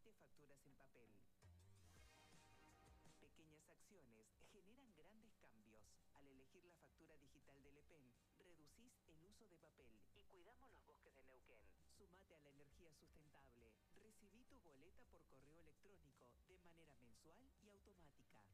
Emite facturas en papel. Pequeñas acciones generan grandes cambios. Al elegir la factura digital del EPEN, reducís el uso de papel y cuidamos los bosques de Neuquén. Sumate a la energía sustentable. Recibí tu boleta por correo electrónico de manera mensual y automática.